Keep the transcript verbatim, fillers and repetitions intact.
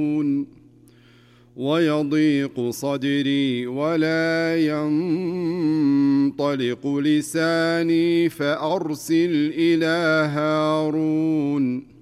ويضيق صدري ولا ينطلق لساني فأرسل إلى هارون